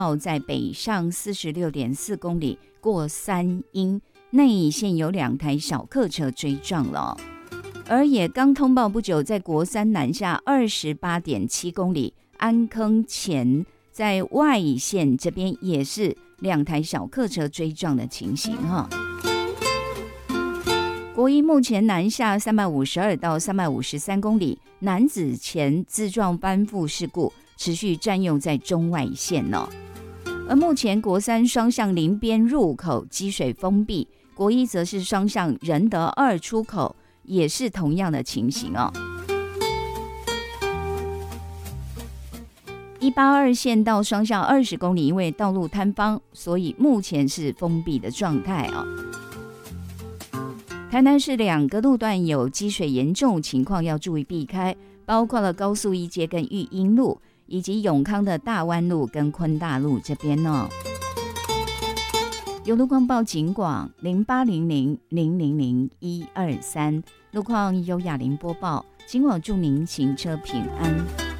在北上46.4公里，过三阴，内线有2台小客车追撞了。而也刚通报不久，在国三南下28.7公里，安坑前在外线这边也是2台小客车追撞的情形哈。国一目前南下352到353公里，男子前自撞翻覆事故持续占用在中外线哦。而目前国三双向林边入口积水封闭，国一则是双向仁德2出口，也是同样的情形哦。182线到双向20公里，因为道路坍方，所以目前是封闭的状态哦。台南市2个路段有积水严重情况，要注意避开，包括了高速1街跟育英路，以及永康的大湾路跟昆大路这边哦。有路况报警广0800000123，路况由雅玲播报，警广祝您行车平安。